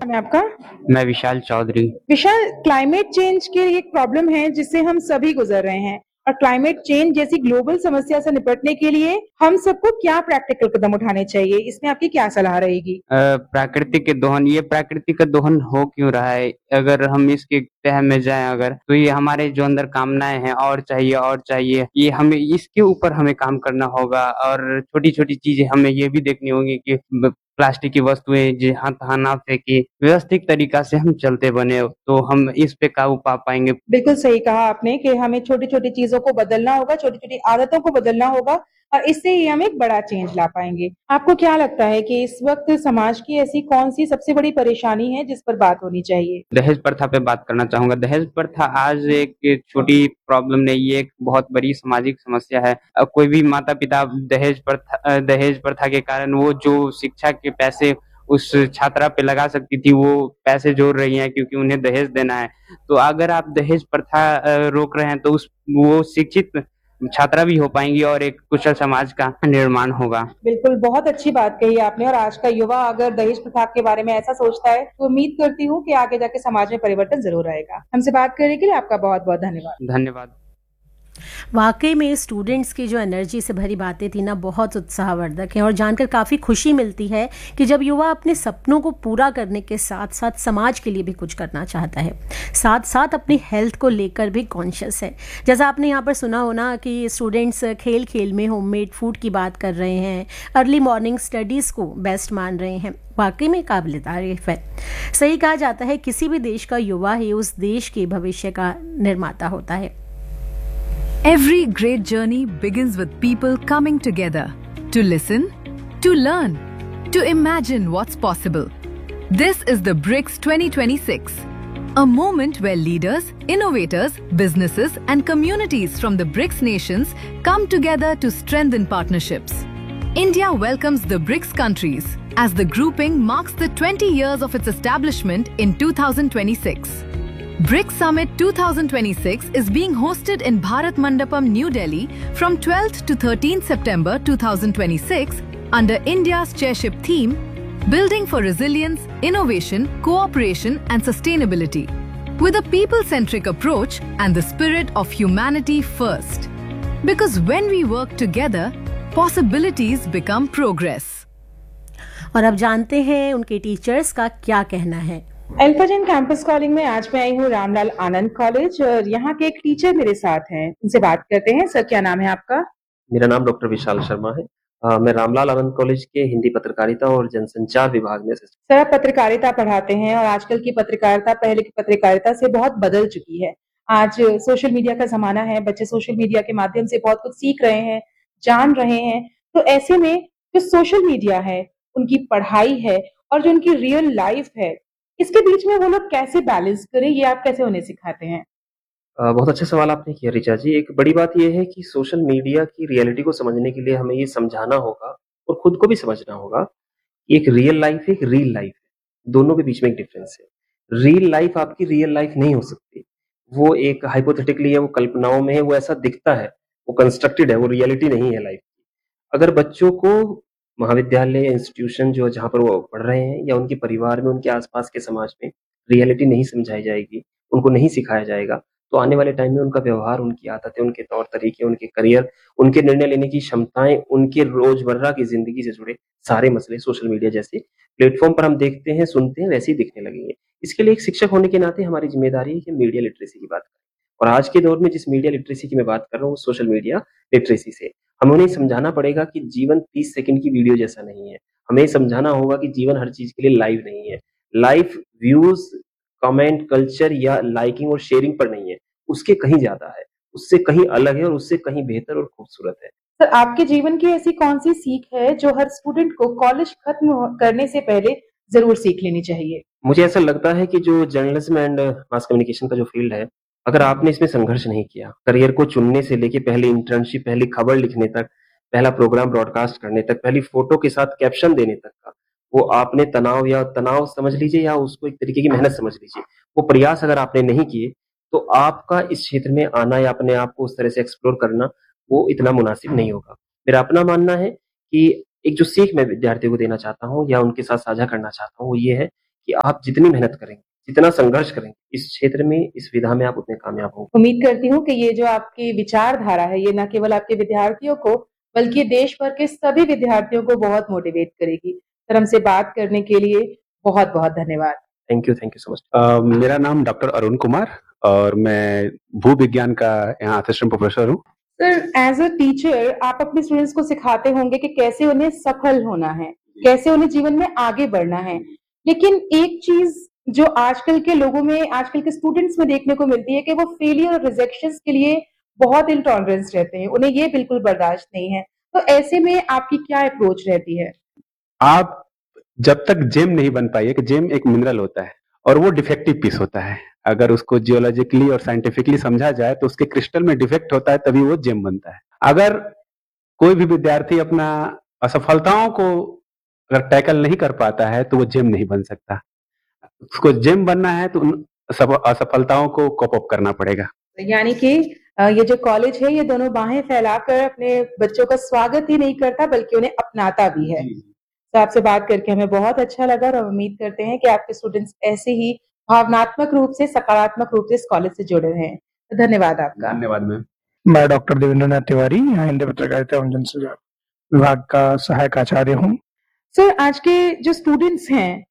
नाम है आपका? मैं विशाल चौधरी। विशाल, क्लाइमेट चेंज की एक प्रॉब्लम है जिससे हम सभी गुजर रहे हैं और क्लाइमेट चेंज जैसी ग्लोबल समस्या से निपटने के लिए हम सबको क्या प्रैक्टिकल कदम उठाने चाहिए? इसमें आपकी क्या सलाह रहेगी? प्राकृतिक के दोहन, ये प्राकृतिक का दोहन हो क्यों रहा है? अगर हम इसके तह में जाएं अगर, तो ये हमारे जो अंदर कामनाएं हैं और चाहिए, ये हमें इसके ऊपर हमें काम करना होगा। और छोटी छोटी चीजें हमें ये भी देखनी होगी कि प्लास्टिक की वस्तुएं जहाँ तहाँ ना फेंके, व्यवस्थित तरीका से हम चलते बने तो हम इस पे काबू पा पाएंगे। बिल्कुल सही कहा आपने कि हमें छोटी-छोटी चीजों को बदलना होगा, छोटी-छोटी आदतों को बदलना होगा और इससे ही हम एक बड़ा चेंज ला पाएंगे। आपको क्या लगता है कि इस वक्त समाज की ऐसी कौन-सी सबसे बड़ी परेशानी है जिस पर बात होनी चाहिए? दहेज प्रथा पे बात करना चाहूंगा। दहेज प्रथा आज एक छोटी प्रॉब्लम नहीं, ये एक बहुत बड़ी सामाजिक समस्या है। कोई भी माता पिता दहेज प्रथा के कारण वो जो शिक्षा के पैसे उस छात्रा पे लगा सकती थी, वो पैसे जोड़ रही हैं क्योंकि उन्हें दहेज देना है। तो अगर आप दहेज प्रथा रोक रहे हैं तो उस वो शिक्षित छात्रा भी हो पाएंगी और एक कुशल समाज का निर्माण होगा। बिल्कुल, बहुत अच्छी बात कही आपने और आज का युवा अगर दहेज प्रथा के बारे में ऐसा सोचता है, तो उम्मीद करती हूँ कि आगे जाके समाज में परिवर्तन ज़रूर आएगा। हमसे बात करने के लिए आपका बहुत-बहुत धन्यवाद। धन्यवाद। वाकई में स्टूडेंट्स की जो एनर्जी से भरी बातें थी ना, बहुत उत्साहवर्धक हैं और जानकर काफ़ी खुशी मिलती है कि जब युवा अपने सपनों को पूरा करने के साथ साथ समाज के लिए भी कुछ करना चाहता है, साथ साथ अपनी हेल्थ को लेकर भी कॉन्शियस है। जैसा आपने यहाँ पर सुना हो ना कि स्टूडेंट्स खेल खेल में होममेड फूड की बात कर रहे हैं, अर्ली मॉर्निंग स्टडीज़ को बेस्ट मान रहे हैं, वाकई में काबिल तारीफ है। सही कहा जाता है किसी भी देश का युवा ही उस देश के भविष्य का निर्माता होता है। Every great journey begins with people coming together to listen, to learn, to imagine what's possible. This is the BRICS 2026, a moment where leaders, innovators, businesses and communities from the BRICS nations come together to strengthen partnerships. India welcomes the BRICS countries as the grouping marks the 20 years of its establishment in 2026. BRICS Summit 2026 is being hosted in Bharat Mandapam, New Delhi from 12th to 13th September 2026 under India's chairship theme, Building for Resilience, Innovation, Cooperation and Sustainability, with a people-centric approach and the spirit of humanity first. Because when we work together, possibilities become progress. और अब जानते हैं उनके teachers का क्या कहना है। अल्फाजन campus calling में आज मैं आई हूँ रामलाल आनंद कॉलेज और यहाँ के एक टीचर मेरे साथ हैं, उनसे बात करते हैं। सर, क्या नाम है आपका? मेरा नाम डॉक्टर विशाल शर्मा है। मैं रामलाल आनंद कॉलेज के हिंदी पत्रकारिता और जनसंचार विभाग में सर, आप पत्रकारिता पढ़ाते हैं और आजकल की पत्रकारिता पहले की पत्रकारिता से बहुत बदल चुकी है। आज सोशल मीडिया का जमाना है, बच्चे सोशल मीडिया के माध्यम से बहुत कुछ सीख रहे हैं, जान रहे हैं। तो ऐसे में जो सोशल मीडिया है, उनकी पढ़ाई है और जो उनकी रियल लाइफ है, इसके बीच में वो लोग कैसे बैलेंस करें, ये आप कैसे उन्हें सिखाते हैं? बहुत अच्छा सवाल आपने किया ऋचा जी। एक बड़ी बात यह है कि सोशल मीडिया की रियलिटी को समझने के लिए हमें ये समझाना होगा और खुद को भी समझना होगा कि एक रियल लाइफ है, एक रील लाइफ है। दोनों के बीच में एक डिफरेंस है। रील लाइफ आपकी रियल लाइफ नहीं हो सकती। वो एक हाइपोथेटिकली है, वो कल्पनाओं में है, वो ऐसा दिखता है, वो कंस्ट्रक्टेड है, वो रियलिटी नहीं है लाइफ की। अगर बच्चों को महाविद्यालय या इंस्टीट्यूशन जो जहाँ पर वो पढ़ रहे हैं या उनके परिवार में, उनके आसपास के समाज में रियलिटी नहीं समझाई जाएगी, उनको नहीं सिखाया जाएगा, तो आने वाले टाइम में उनका व्यवहार, उनकी आदतें, उनके तौर तरीके, उनके करियर, उनके निर्णय लेने की क्षमताएं, उनके रोजमर्रा की जिंदगी से जुड़े सारे मसले सोशल मीडिया जैसे प्लेटफॉर्म पर हम देखते हैं, सुनते हैं, वैसे ही दिखने लगेंगे। इसके लिए एक शिक्षक होने के नाते हमारी जिम्मेदारी है कि मीडिया लिटरेसी की बात करें। और आज के दौर में जिस मीडिया लिटरेसी की मैं बात कर रहा हूँ, वो सोशल मीडिया लिटरेसी से हमें उन्हें समझाना पड़ेगा कि जीवन 30 सेकंड की वीडियो जैसा नहीं है। हमें समझाना होगा कि जीवन हर चीज के लिए लाइव नहीं है। लाइफ व्यूज, कमेंट, कल्चर या लाइकिंग और शेयरिंग पर नहीं है, उसके कहीं ज्यादा है, उससे कहीं अलग है और उससे कहीं बेहतर और खूबसूरत है। सर, आपके जीवन की ऐसी कौन सी सीख है जो हर स्टूडेंट को कॉलेज खत्म करने से पहले जरूर सीख लेनी चाहिए? मुझे ऐसा लगता है कि जो जर्नलिज्म एंड मास कम्युनिकेशन का जो फील्ड है, अगर आपने इसमें संघर्ष नहीं किया, करियर को चुनने से लेके पहली इंटर्नशिप, पहली खबर लिखने तक, पहला प्रोग्राम ब्रॉडकास्ट करने तक, पहली फोटो के साथ कैप्शन देने तक का, वो आपने तनाव समझ लीजिए या उसको एक तरीके की मेहनत समझ लीजिए, वो प्रयास अगर आपने नहीं किए, तो आपका इस क्षेत्र में आना या अपने आप को उस तरह से एक्सप्लोर करना, वो इतना मुनासिब नहीं होगा। मेरा अपना मानना है कि एक जो सीख मैं विद्यार्थियों को देना चाहता हूँ या उनके साथ साझा करना चाहता हूँ, वो ये है कि आप जितनी मेहनत करेंगे, जितना संघर्ष करेंगे, इस क्षेत्र में, इस विधा में आप उतने कामयाब होंगे। उम्मीद करती हूँ कि ये जो आपकी विचारधारा है, ये न केवल आपके विद्यार्थियों को, बल्कि देश भर के सभी विद्यार्थियों को बहुत मोटिवेट करेगी। सर, हमसे बात करने के लिए बहुत-बहुत धन्यवाद। Thank you so much. मेरा नाम डॉक्टर अरुण कुमार और मैं भूविज्ञान का यहाँ असिस्टेंट प्रोफेसर हूँ। सर, एज अ टीचर आप अपने स्टूडेंट्स को सिखाते होंगे कि कैसे उन्हें सफल होना है, कैसे उन्हें जीवन में आगे बढ़ना है। लेकिन एक चीज जो आजकल के लोगों में, आजकल के स्टूडेंट्स में देखने को मिलती है कि वो फेलियर और रिजेक्शंस के लिए बहुत इनटॉलरेंस रहते हैं, उन्हें ये बिल्कुल बर्दाश्त नहीं है। तो ऐसे में आपकी क्या अप्रोच रहती है? आप जब तक जेम नहीं बन पाइए, कि जेम एक मिनरल होता है और वो डिफेक्टिव पीस होता है। अगर उसको जियोलॉजिकली और साइंटिफिकली समझा जाए तो उसके क्रिस्टल में डिफेक्ट होता है, तभी वो जेम बनता है। अगर कोई भी विद्यार्थी अपना असफलताओं को अगर टैकल नहीं कर पाता है तो वो जेम नहीं बन सकता। उसको जेम बनना है तो उन सब असफलताओं को कोप अप करना पड़ेगा। यानी कि ये जो कॉलेज है, ये दोनों बाहें फैलाकर अपने बच्चों का स्वागत ही नहीं करता, बल्कि उन्हें अपनाता भी है। तो आपसे बात करके हमें बहुत अच्छा लगा और उम्मीद करते हैं कि आपके स्टूडेंट्स ऐसे ही भावनात्मक रूप से, सकारात्मक रूप से इस कॉलेज से जुड़े रहें। तो धन्यवाद आपका। धन्यवाद मैम। मैं डॉक्टर देवेंद्रनाथ तिवारी, यहाँ हिंदी पत्रकारिता एवं जनसंचार विभाग का सहायक आचार्य हूँ। सर, आज के जो स्टूडेंट्स हैं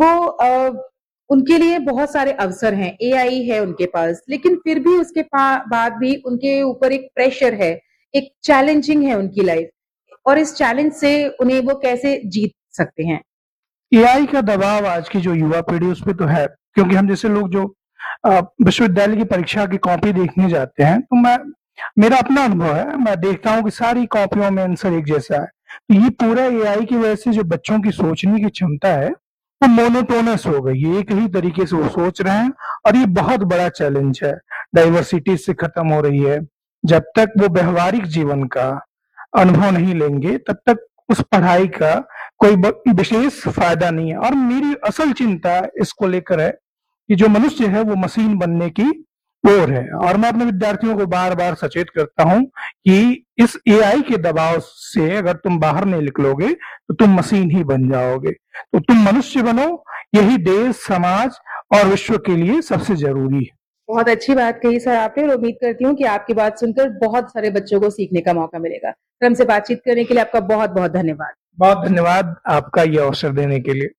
वो उनके लिए बहुत सारे अवसर हैं, एआई है उनके पास, लेकिन फिर भी उसके बाद भी उनके ऊपर एक प्रेशर है, एक चैलेंजिंग है उनकी लाइफ, और इस चैलेंज से उन्हें वो कैसे जीत सकते हैं? एआई का दबाव आज की जो युवा पीढ़ी उस पर तो है, क्योंकि हम जैसे लोग जो विश्वविद्यालय की परीक्षा की कॉपी देखने जाते हैं, तो मेरा अपना अनुभव है, मैं देखता हूँ कि सारी कॉपियों में आंसर एक जैसा है। तो ये पूरा एआई की वजह से जो बच्चों की सोचने की क्षमता है वो मोनोटोनस हो गई है, एक ही तरीके से वो सोच रहे हैं, और ये बहुत बड़ा चैलेंज है। डाइवर्सिटी से खत्म हो रही है। जब तक वो व्यवहारिक जीवन का अनुभव नहीं लेंगे, तब तक उस पढ़ाई का कोई विशेष फायदा नहीं है। और मेरी असल चिंता इसको लेकर है कि जो मनुष्य है वो मशीन बनने की ओर है, और मैं अपने विद्यार्थियों को बार बार सचेत करता हूं कि इस एआई के दबाव से अगर तुम बाहर नहीं निकलोगे तो तुम मशीन ही बन जाओगे। तो तुम मनुष्य बनो, यही देश, समाज और विश्व के लिए सबसे जरूरी है। बहुत अच्छी बात कही सर आपने, और उम्मीद करती हूँ कि आपकी बात सुनकर बहुत सारे बच्चों को सीखने का मौका मिलेगा। सर, हमसे बातचीत करने के लिए आपका बहुत बहुत धन्यवाद। बहुत धन्यवाद आपका ये अवसर देने के लिए।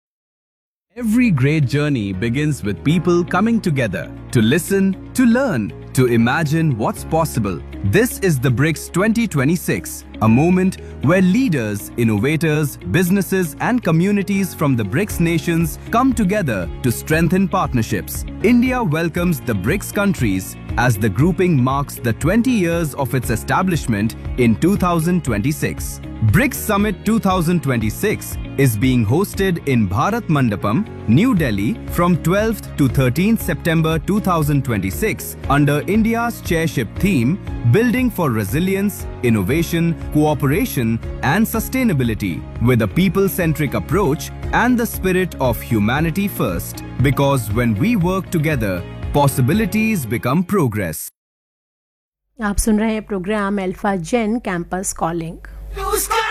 Every great journey begins with people coming together to listen, to learn, to imagine what's possible. This is the BRICS 2026, a moment where leaders, innovators, businesses and communities from the BRICS nations come together to strengthen partnerships. India welcomes the BRICS countries as the grouping marks the 20 years of its establishment in 2026. BRICS Summit 2026 is being hosted in Bharat Mandapam, New Delhi from 12th to 13th September 2026 under India's chairship theme Building for Resilience, Innovation, Cooperation and Sustainability with a people-centric approach and the spirit of humanity first. Because when we work together, possibilities become progress. आप सुन रहे हैं programme alpha जेन campus calling.